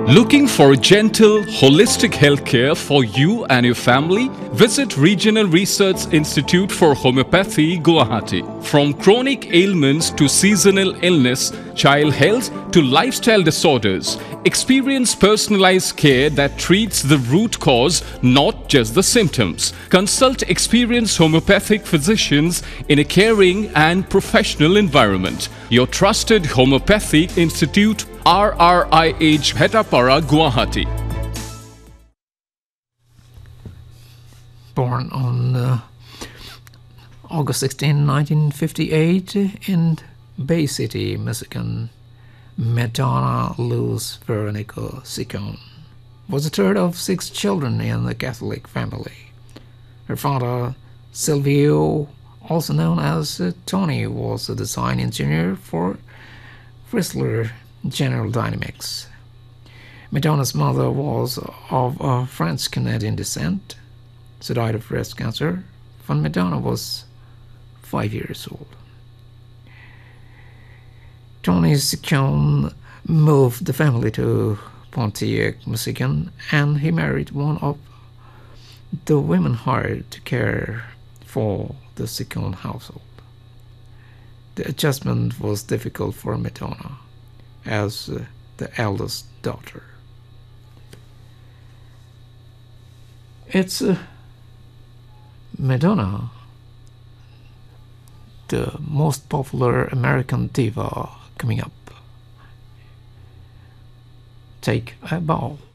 Looking for gentle, holistic healthcare for you and your family? Visit Regional Research Institute for Homeopathy, Guwahati. From chronic ailments to seasonal illness, child health to lifestyle disorders, experience personalized care that treats the root cause, not just the symptoms. Consult experienced homeopathic physicians in a caring and professional environment. Your trusted Homeopathy Institute, RRIH, Bhetapara, Guwahati. Born on August 16, 1958 in Bay City, Michigan, Madonna Luz Veronica Ciccone was the third of 6 children in the Catholic family. Her father, Silvio, also known as Tony, was a design engineer for Chrysler General Dynamics. Madonna's mother was of French-Canadian descent. She died of breast cancer when Madonna was 5 years old. Tony Ciccone moved the family to Pontiac, Michigan, and he married one of the women hired to care for the Ciccone household. The adjustment was difficult for Madonna as the eldest daughter. It's Madonna, the most popular American diva, coming up. Take a bow.